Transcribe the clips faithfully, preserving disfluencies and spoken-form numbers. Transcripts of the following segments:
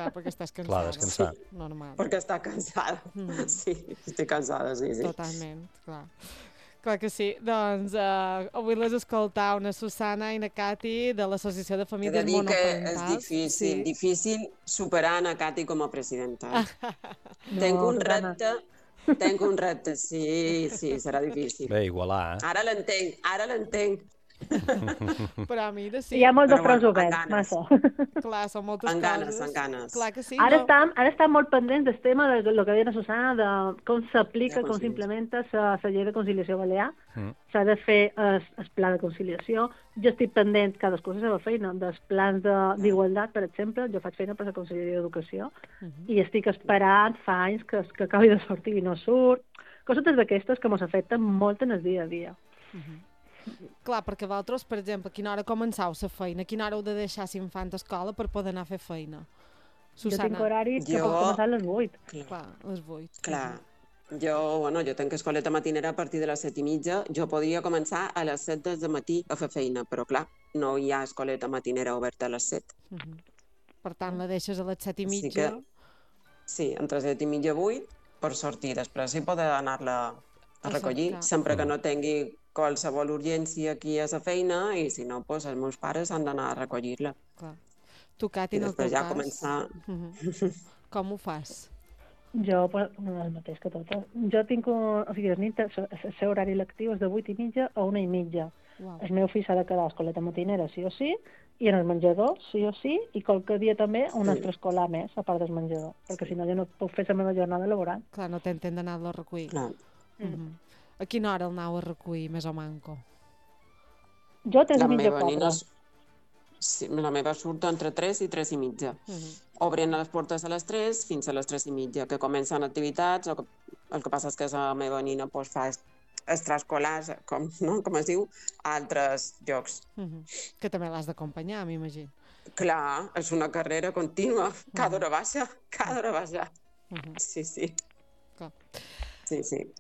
Clar, perquè estàs cansada. Clar, descansar. Sí. Normal. Perquè està cansada. Mm. Sí, estic cansada, sí, sí. Totalment, clar. Clar que sí. Doncs uh, avui les escoltau una Susana i una Cati de l'Associació de Famílies Monoparentals. He de dir que és difícil, sí. difícil superar a Cati com a presidenta. Eh? No, tenc un Susana. repte, tenc un repte, sí, sí, serà difícil. Bé, igualar, eh? Ara l'entenc, ara l'entenc. Però mira, sí. Hi ha molt de Però fronts bueno, oberts, amb massa. Clar, són moltes Amb ganes, coses. amb ganes. Clar que sí. Ara, no? estem, ara estem molt pendents del tema de lo que deia la Susana, de com s'aplica, De com conciliació. s'implementa la llei de conciliació balear. Mm. S'ha de fer el, el pla de conciliació. Jo estic pendent, cadascú la seva feina, dels plans d'igualtat, per exemple. Jo faig feina per la Conselleria d'Educació Uh -huh. i estic esperant fa anys que, que acabi de sortir i no surt. Coses d'aquestes que ens afecten molt en el dia a dia. Uh -huh. Clar, perquè vosaltres, per exemple, a quina hora començau la feina? A quina hora heu de deixar l'infant a escola per poder anar a fer feina? Susana. Jo tinc horari que Jo- pot començar a les vuit. Clar, a les vuit. Clar. Jo, bueno, jo tenc escoleta matinera a partir de les set i mitja. Jo podria començar a les set del matí a fer feina, però clar, no hi ha escoleta matinera oberta a les set. Uh -huh. Per tant, la deixes a les set i mitja. Sí, que, sí, entre set i mitja i vuit per sortir. Després sí poder anar-la a A recollir, cercar. sempre que no tingui qualsevol urgència aquí a la feina i si no, doncs els meus pares han d'anar a recollir-la. Clar. Tu, Cati, I en el teu després ja cas, començar... uh -huh. Com ho fas? Jo, pues, el mateix que totes. Jo tinc un... O sigui, el nit, el seu horari lectiu és de vuit i mitja a una i mitja. Wow. El meu fill s'ha de quedar a escoleta matinera, sí o sí, i en el menjador, sí o sí, i qualque dia també un Sí. extraescolar més, a part del menjador, perquè si no jo no puc fer la meva jornada laboral. Clar, no t'entén d'anar-lo a recollir. Clar. Uh -huh. A quina hora el anau a recollir, més o manco? Jo tres La i mitja meva quatre. nina... Sí, la meva surt entre tres i tres i mitja. Uh -huh. Obren les portes a les tres fins a les tres i mitja, que comencen activitats. O que, el que passa és que la meva nina pues, fa est- extraescolars, com, no? com es diu, a altres llocs. Uh -huh. Que també l'has d'acompanyar, m'imagino. Clar, és una carrera contínua. Cada hora baixa, cada hora baixa. Uh -huh. Sí, sí. Clar. Sí, sí.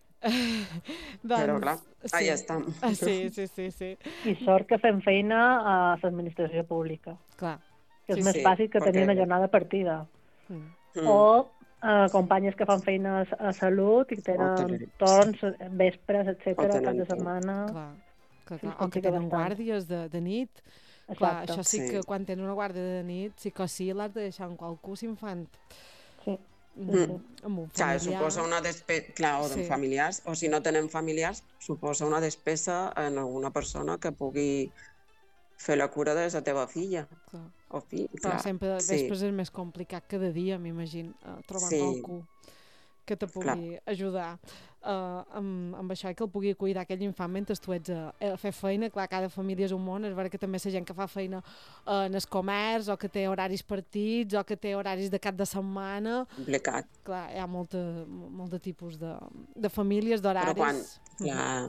Doncs, Però clar, ahí estem. Ah, sí, sí, sí, sí. I sort que fem feina a l'administració pública, Clar. que és Sí, més sí, fàcil que perquè- tenir una jornada partida. Mm. Mm. O eh, companyes que fan feina a, a salut i que tenen tenen- torns, vespres, O etcètera, tenen cap de torn. setmana. Clar. Clar, clar. es O que complica tenen bastant. guàrdies de, de nit. Clar, Exacte. això sí, Sí. que quan tenen una guàrdia de nit, sí que sí l'has de deixar en qualcú s'infant. Sí. Mm. Amb un Clar, familiar. suposa una despesa, clar, o de Sí. familiars, o si no tenen familiars, suposa una despesa en alguna persona que pugui fer la cura de la teva filla Clar. o fill. Però Clar, sempre de sí. vespres és més complicat que de dia, m'imagino, eh, trobar Sí. qualcú que te pugui ajudar uh, amb, amb això i que el pugui cuidar aquell infant mentre tu ets a, a fer feina. Clar, cada família és un món, és vera que també la gent que fa feina uh, en el comerç o que té horaris partits o que té horaris de cap de setmana. Complicat. Clar, hi ha molta, molt de tipus de, de famílies, d'horaris. Però quan, clar,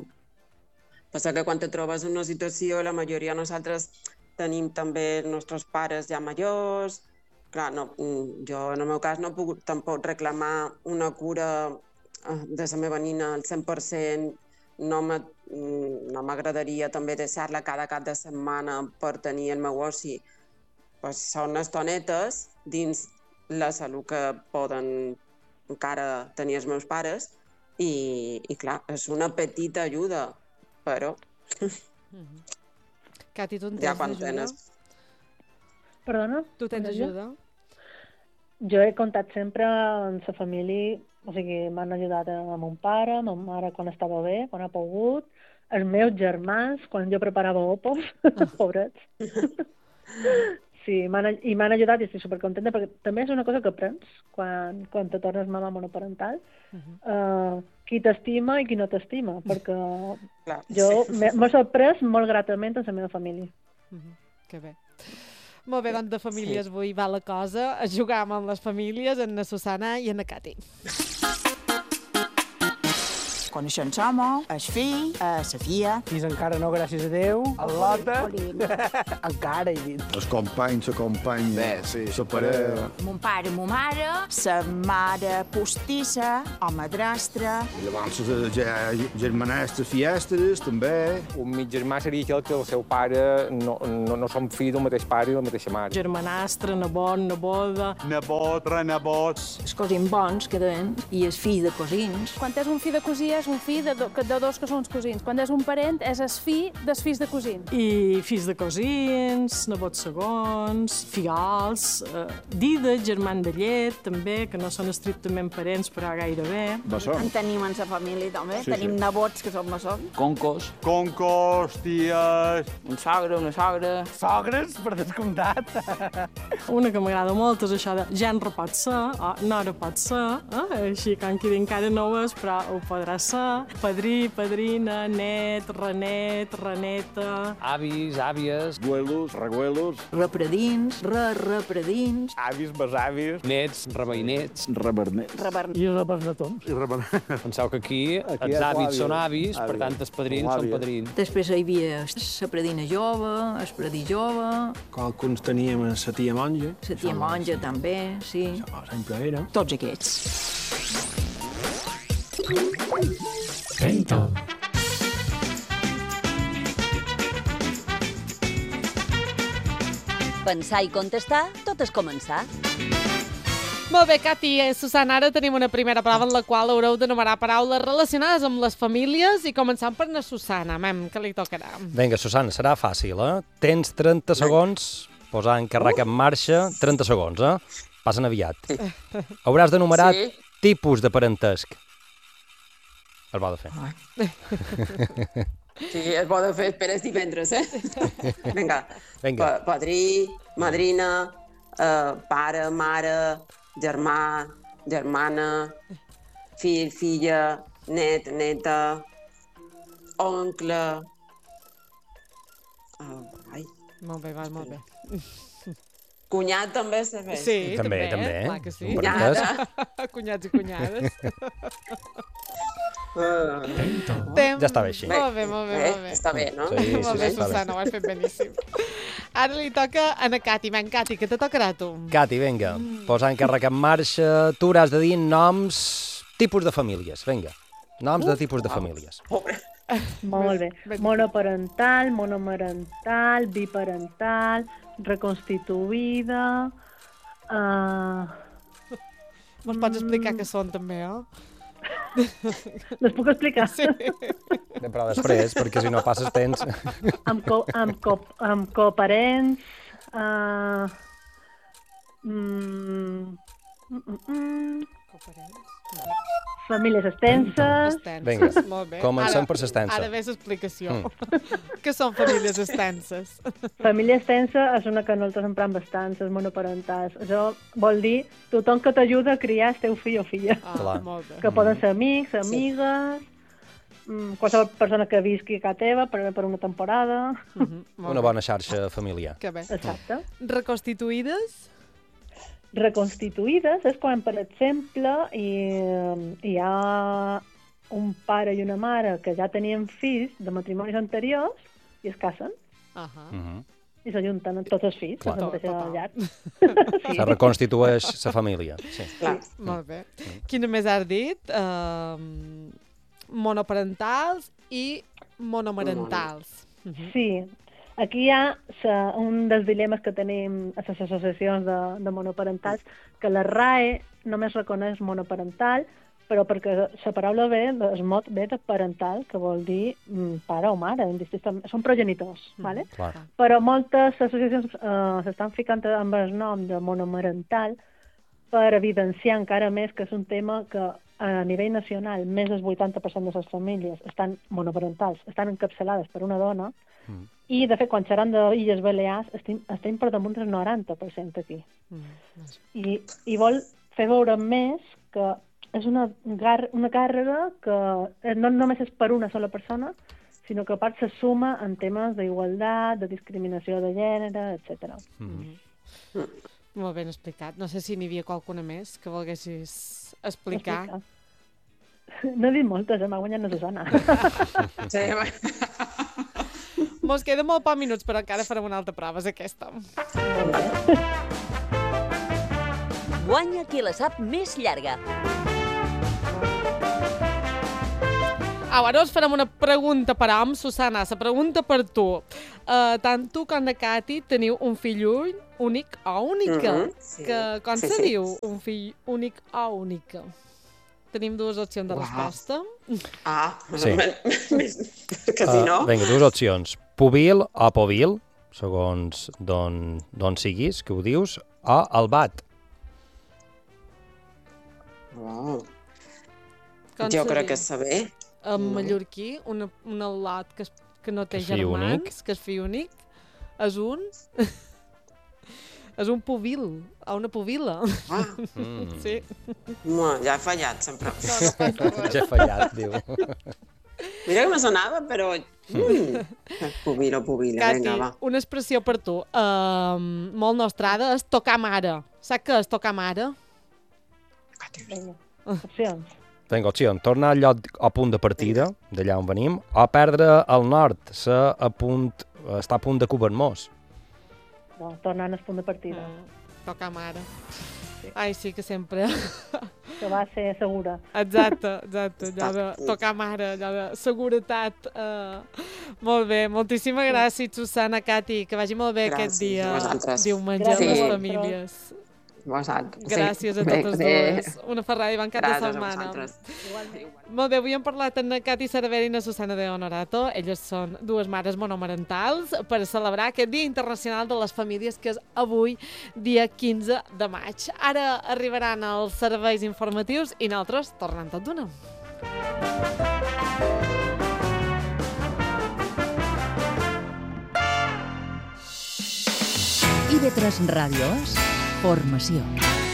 passa que quan te trobes en una situació, la majoria de nosaltres tenim també els nostres pares ja majors. Clar, no, mm, jo en el meu cas no puc tampoc reclamar una cura eh, de la meva nina al cent per cent. No me- mm, no m'agradaria també deixar-la cada cap de setmana per tenir el meu oci. Pues són estonetes dins la salut que poden encara tenir els meus pares i, i clar, és una petita ajuda, però Mhm. Cati, tu en ja tens quan d'ajuda? tens... Perdona? Tu tens Ajuda? ajuda? Jo he comptat sempre amb la família, o sigui, m'han ajudat amb mon pare, amb ma mare quan estava bé, quan ha pogut, els meus germans, quan jo preparava opos, pobrets. Sí, m'han, i m'han ajudat i estic supercontenta perquè també és una cosa que aprens quan, quan te tornes mama monoparental, Uh -huh. uh, qui t'estima i qui no t'estima, perquè Clar, jo sí. m'he m'he sorprès molt gratament en la meva família. Uh -huh. Que bé. Molt bé, doncs de famílies sí. Avui va la cosa. Jugam amb les famílies, en la Susana i en la Cati. Coneixem l'home, el fill, la filla. Fins encara no, gràcies a Déu. El Lota. Encara, he dit. Els companys, la companya. Bé, sí. La parella. Mon pare, mon mare, la mare postissa, o madrastra. I llavors les germanestres fiestres, també. Un mig germà seria aquell que el seu pare no, no, no són fills del mateix pare i la mateixa mare. Germanastre, nebot, neboda... Nebot, renebots... Els cosins bons que deien, i els fills de cosins. Quan és un fill de cosí és un fill de, do, de dos que són els cosins. Quan és un parent és el fill dels fills de cosins. I fills de cosins, nebots segons, figals, eh, dides, germans de llet, també, que no són estrictament parents, però gairebé. En tenim en la família, també. Sí, tenim sí. nebots que són maçons. Concos. Concos, ties... Un sogre, una sogra... Sogres, per descomptat. Una que m'agrada molt és això de genre pot ser, o nora pot ser, eh? Així que encara encara no ho és, però ho podrà ser. Padrí, padrina, net, renet, reneta... Avis, àvies... Abuelos, reguelos... Repredins, re-repredins... Avis, besavis... Nets, reveïnets... Rebernets... Rebernets. I rebernetons. I rebernets. Penseu que aquí, aquí els àvis són avis, per tant els padrins són padrins. Després hi havia la predina jove, el predí jove... Qualcuns teníem la tia monja. La tia monja també, sí. Això sempre era. Tots aquests. Vento. Pensar i contestar, tot és començar. Molt bé, Cati i Susana, ara tenim una primera prova en la qual haureu d'enumerar paraules relacionades amb les famílies i començant per na Susana. Mem, que li tocarà? Vinga, Susana, serà fàcil, eh? Tens trenta segons, posar en càrrec en marxa, trenta segons, eh? Passen aviat. Hauràs d'enumerar sí. tipus de parentesc. Es bo de fer. Sí, es bo de fer, esperes divendres, eh? Vinga. Vinga. Pa padrí, madrina, uh, pare, mare, germà, germana, fill, filla, net, neta, oncle... Uh, ai. Molt bé, val, molt bé. Cunyat també se bé. Sí, també, també, també. clar que sí. Cunyada. Cunyats i cunyades. Uh, ja està bé així. Molt bé, molt bé, bé, molt bé. Està bé, no? Sí, molt sí, bé, sí, Susana, ho has fet beníssim. Ara li toca a na Cati. Men, Cati, què te tocarà a tu? Cati, vinga, posar en càrrec en marxa. Tu hauràs de dir noms, tipus de famílies. Vinga, noms de tipus de famílies. Pobre. Molt bé. Monoparental, monomarental, biparental, reconstituïda... Uh... Me'n pots explicar què són, també, eh? Les puc explicar? Sí. Però després, perquè si no passes temps... Amb, co amb, co amb coparents... Uh... Mm... Mm -mm -mm. Coparents? Famílies extenses... Vinga, molt bé. comencem per l'extensa. Ara ve l'explicació. Mm. Què són famílies extenses? Família extensa és una que nosaltres emprem bastant, les monoparentals. Això vol dir tothom que t'ajuda a criar el teu fill o filla. Ah, molt bé. Que poden ser amics, amigues... Sí. Qualsevol persona que visqui a casa teva per, per una temporada... Mm-hmm, una bona xarxa familiar. Que bé. Exacte. Reconstituïdes? Reconstituïdes és quan, per exemple, hi, hi ha un pare i una mare que ja tenien fills de matrimonis anteriors i es casen. Uh -huh. Uh -huh. I s'ajunten amb tots els fills, que se'n mateixa llar. Sí. Se reconstitueix la família. Sí. Clar. Sí. Molt bé. Quina més has dit? Uh, monoparentals i monomarentals. Uh -huh. Sí. Aquí hi ha sa, un dels dilemes que tenim a les associacions de, de monoparentals, que la R A E només reconeix monoparental, però perquè la paraula ve, el mot ve de parental, que vol dir pare o mare, són progenitors, mm, ¿vale? Clar. Però moltes associacions eh, s'estan ficant amb el nom de monomarental per evidenciar encara més que és un tema que a nivell nacional més del vuitanta per cent de les famílies estan monoparentals, estan encapçalades per una dona, mm. i de fet quan seran d'Illes Balears estem, estem per damunt del noranta per cent aquí. Mm. I, I vol fer veure més que és una, una càrrega que no només és per una sola persona, sinó que a part se suma en temes d'igualtat, de discriminació de gènere, etcètera. Mm. Mm. Molt ben explicat. No sé si n'hi havia qualcuna més que volguessis explicar. explicar. No he dit moltes, eh? M'ha guanyat la Susana. Sí, Mos queden molt pocs minuts, però encara farem una altra prova, és aquesta. Guanya qui la sap més llarga. Au, ara us farem una pregunta per hom, Susana, la pregunta per tu. Uh, tant tu com la Cati teniu un fill únic o única. Mm-hmm, sí. Que, com Sí, se sí. diu un fill únic o única? Tenim dues opcions de Uau. resposta. Ah, Sí. que si no... Uh, vinga, dues opcions. Puvil o Povil, segons d'on siguis, que ho dius, o Albat. Oh. Com Jo se crec diu? que és saber. En No. mallorquí, una, un al·lot que, es- que no té Que és fill germans, únic. que és fill únic, és un... és un puvil, o una puvila. Ah. Mm. Sí. No, ja he fallat, sempre. No, no passa res. Ja he fallat, diu. Mira que me sonava, però... Mm. Pubilo, pubila, Cati, vinga, va. una expressió per tu, uh, molt nostrada, és tocar mare. Saps què és tocar mare? Vinga, opcions. Vinga, opció, tornar al lloc o punt de partida, d'allà on venim, o perdre el nord, ser a punt, està a punt de cobrir-nos. No, tornant al punt de partida. Mm, tocar mare. Ai, sí que sempre... Que va ser segura. Exacte, exacte, allò de tocar mare, allò de seguretat. Uh... Molt bé, moltíssimes gràcies, Susana, Cati, que vagi molt bé Gràcies aquest dia, a vosaltres. diumenge amb Gràcies. les famílies. Vosaltres. Gràcies a Bé, totes bé. dues. Una ferrada i bon cap de Gràcies a setmana. vosaltres. Molt bé, avui hem parlat amb la Cati Cervera i la Susana de Honorato. Elles són dues mares monomarentals per celebrar aquest Dia Internacional de les Famílies, que és avui, dia quinze de maig. Ara arribaran els serveis informatius i nosaltres tornem tot d'una. I ve tres Ràdio és formació.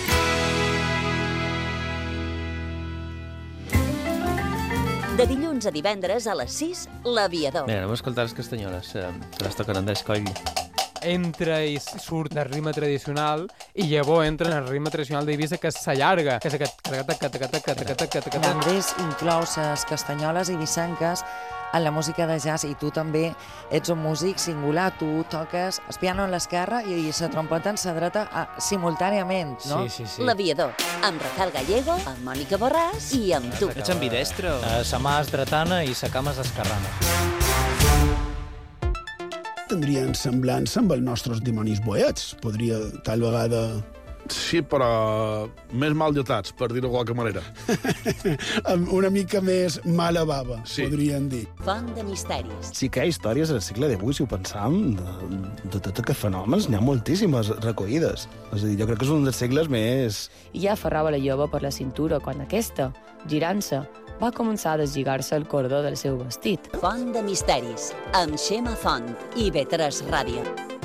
De dilluns a divendres a les sis, l'Aviador. Bé, anem a escoltar les castanyoles, eh, que les toquen Andrés Coll. Entra i surt del ritme tradicional i llavors entra en el ritme tradicional d'Eivissa, que s'allarga, que és aquest... L'Andrés inclou les castanyoles ibicenques en la música de jazz i tu també ets un músic singular, tu toques el piano en l'esquerra i la trompeta en la dreta a, simultàniament, no? Sí, sí, sí. L'Aviador, amb Rafael Gallego, amb Mònica Borràs i amb tu. Ets ambidestre? Eh, sa mà és dretana i sa cama és esquerrana. Tindrien semblança amb els nostres dimonis boets. Podria, tal vegada... Sí, però més mal dotats, per dir-ho de qualque manera. Amb una mica més mala bava, Sí. podríem dir. Font de misteris. Sí que hi ha històries al segle divuit, si ho pensam, de, de tots aquests fenòmens, n'hi ha moltíssimes recollides. És a dir, jo crec que és un dels segles més... I ja aferrava la jove per la cintura quan aquesta, girant-se, va començar a deslligar-se el cordó del seu vestit. Font de misteris, amb Xema Font i ve tres Ràdio.